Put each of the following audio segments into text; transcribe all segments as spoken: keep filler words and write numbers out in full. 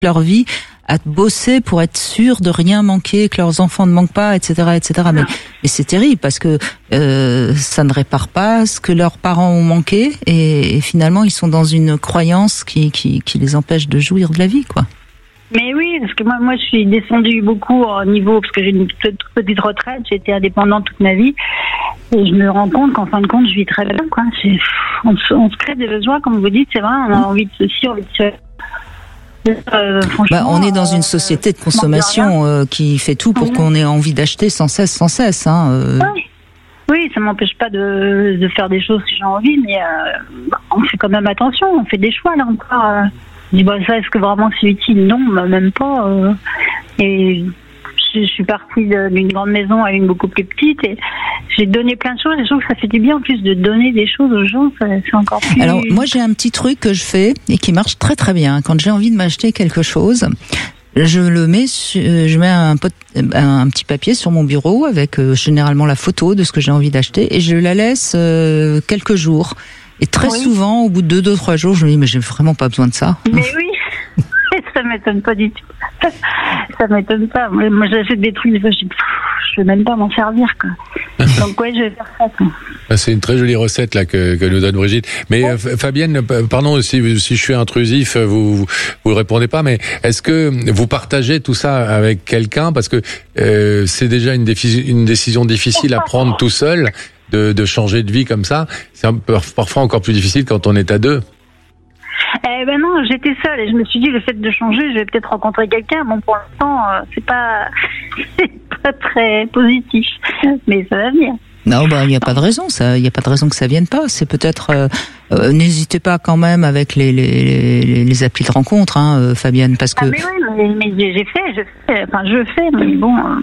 leur vie à bosser pour être sûr de rien manquer, que leurs enfants ne manquent pas, et cetera, et cetera. Mais, mais c'est terrible parce que euh, ça ne répare pas ce que leurs parents ont manqué et, et finalement ils sont dans une croyance qui, qui, qui les empêche de jouir de la vie, quoi. Mais oui, parce que moi, moi, je suis descendue beaucoup au niveau, parce que j'ai une toute petite retraite, j'ai été indépendante toute ma vie, et je me rends compte qu'en fin de compte, je vis très bien, quoi. C'est, on, se, on se crée des besoins, comme vous dites, c'est vrai, on a envie de ceci, envie de cela. Euh, bah, on est dans une société de consommation euh, qui fait tout pour mmh. qu'on ait envie d'acheter sans cesse, sans cesse. Hein, euh. Oui. oui, ça m'empêche pas de, de faire des choses si j'ai envie, mais euh, on fait quand même attention, on fait des choix là encore. Euh. Je dis, bah, ça, est-ce que vraiment c'est utile? Non, bah, même pas. Euh. Et je, je suis partie de, d'une grande maison à une beaucoup plus petite et j'ai donné plein de choses. Et je trouve que ça fait du bien en plus de donner des choses aux gens. Ça, c'est encore plus... Alors, moi, j'ai un petit truc que je fais et qui marche très très bien. Quand j'ai envie de m'acheter quelque chose, je le mets, je mets un, pot, un petit papier sur mon bureau avec euh, généralement la photo de ce que j'ai envie d'acheter et je la laisse euh, quelques jours. Et très oui. souvent, au bout de deux, deux, trois jours, je me dis, mais j'ai vraiment pas besoin de ça. Mais oui, ça m'étonne pas du tout. Ça m'étonne pas. Moi, j'achète des trucs, des fois, je dis, je vais même pas m'en servir, quoi. Donc, ouais, je vais faire ça, quoi. C'est une très jolie recette, là, que, que nous donne Brigitte. Mais, oh. euh, Fabienne, pardon, si, si je suis intrusif, vous, vous, vous répondez pas, mais est-ce que vous partagez tout ça avec quelqu'un? Parce que, euh, c'est déjà une, défi- une décision difficile à prendre tout seul. De, de changer de vie comme ça, c'est un peu, parfois encore plus difficile quand on est à deux. Eh ben non, j'étais seule et je me suis dit le fait de changer, je vais peut-être rencontrer quelqu'un. Bon, pour l'instant, euh, c'est pas, c'est pas très positif, mais ça va venir. Non, bah il n'y a pas de raison, ça, il y a pas de raison que ça vienne pas. C'est peut-être, euh, euh, n'hésitez pas quand même avec les les les, les applis de rencontre, hein, euh, Fabienne, parce que. Ah mais oui, mais, mais j'ai fait, je fais, enfin je fais, mais bon. Euh...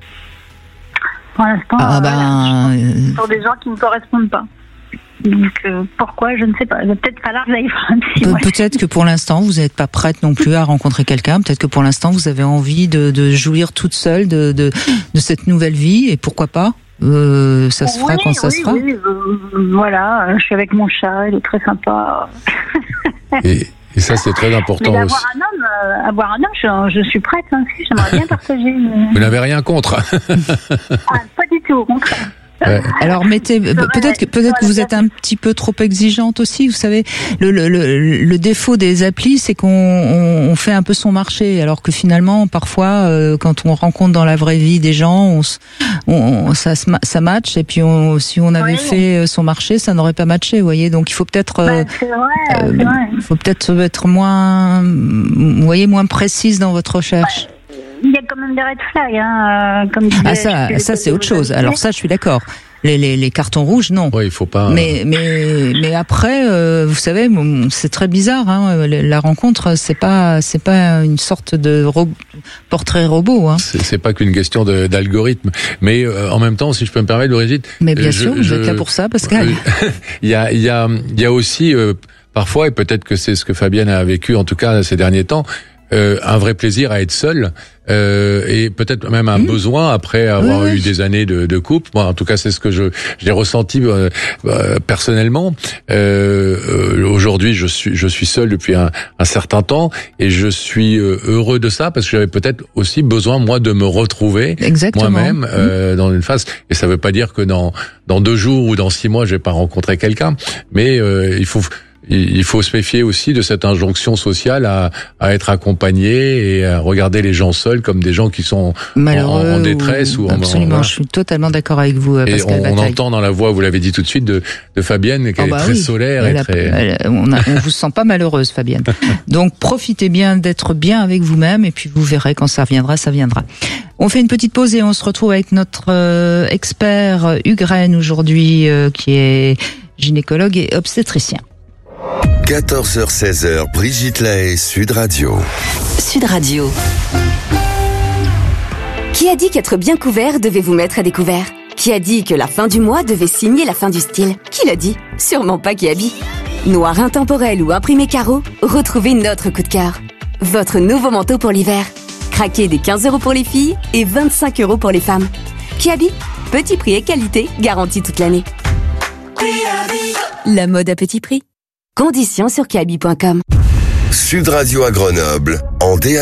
Pour l'instant, ah ben, euh, pour des gens qui ne me correspondent pas. Donc, euh, pourquoi, je ne sais pas. Il va peut-être falloir que j'aille faire un petit... Pe- peut-être que pour l'instant, vous n'êtes pas prête non plus à rencontrer quelqu'un. Peut-être que pour l'instant, vous avez envie de, de jouir toute seule de, de, de cette nouvelle vie. Et pourquoi pas euh, ça se fera oui, quand ça oui, se fera. Oui, euh, voilà, je suis avec mon chat, il est très sympa. Et... Et ça, c'est très important mais aussi. Avoir un homme, euh, avoir un homme, je, je suis prête. Hein, j'aimerais bien partager. Mais... Vous n'avez rien contre? Ah, pas du tout, au contraire. Ouais. Alors mettez peut-être que peut-être que vous êtes un petit peu trop exigeante aussi. Vous savez, le le le, le défaut des applis, c'est qu'on on, on fait un peu son marché, alors que finalement, parfois, euh, quand on rencontre dans la vraie vie des gens, on, on ça ça match. Et puis on, si on avait oui. fait son marché, ça n'aurait pas matché. Vous voyez, donc il faut peut-être, bah, c'est vrai, euh, c'est vrai. Il faut peut-être être moins, vous voyez, moins précise dans votre recherche. Ouais. Il y a quand même des red flags, hein, comme disait, ah ça, ça c'est autre chose. Alors ça, je suis d'accord. Les, les, les cartons rouges, non. Oui, il faut pas. Mais mais mais après, euh, vous savez, c'est très bizarre. Hein, la rencontre, c'est pas c'est pas une sorte de ro- portrait robot. Hein. C'est, c'est pas qu'une question de, d'algorithme. Mais euh, en même temps, si je peux me permettre, Brigitte. Mais bien je, sûr, vous je, êtes là pour ça, Pascal. Il y a il y a il y a aussi euh, parfois, et peut-être que c'est ce que Fabienne a vécu en tout cas ces derniers temps. Euh, un vrai plaisir à être seul euh, et peut-être même un mmh. besoin après avoir oui, eu oui. des années de, de couple. Moi, en tout cas, c'est ce que je j'ai ressenti euh, euh, personnellement. Euh, euh, aujourd'hui, je suis je suis seul depuis un, un certain temps et je suis euh, heureux de ça parce que j'avais peut-être aussi besoin moi de me retrouver Exactement. moi-même mmh. euh, dans une phase. Et ça veut pas dire que dans dans deux jours ou dans six mois, je vais pas rencontrer quelqu'un, mais euh, il faut il faut se méfier aussi de cette injonction sociale à, à être accompagné et à regarder les gens seuls comme des gens qui sont malheureux en, en détresse ou, ou absolument. En, en, je suis totalement d'accord avec vous, et Pascal on, on entend dans la voix, vous l'avez dit tout de suite, de, de Fabienne, qu'elle oh bah est très oui. solaire elle et a, très. Elle, on, a, on vous sent pas malheureuse, Fabienne. Donc profitez bien d'être bien avec vous-même et puis vous verrez quand ça viendra, ça viendra. On fait une petite pause et on se retrouve avec notre euh, expert Hugues aujourd'hui, euh, qui est gynécologue et obstétricien. quatorze heures seize heures, Brigitte Lahaie, Sud Radio. Sud Radio. Qui a dit qu'être bien couvert devait vous mettre à découvert? Qui a dit que la fin du mois devait signer la fin du style? Qui l'a dit? Sûrement pas Kiabi. Noir intemporel ou imprimé carreau, retrouvez notre coup de cœur. Votre nouveau manteau pour l'hiver. Craquez des quinze euros pour les filles et vingt-cinq euros pour les femmes. Kiabi, petit prix et qualité garantis toute l'année. La mode à petit prix. Conditions sur kiabi point com. Sud Radio à Grenoble, en D A B.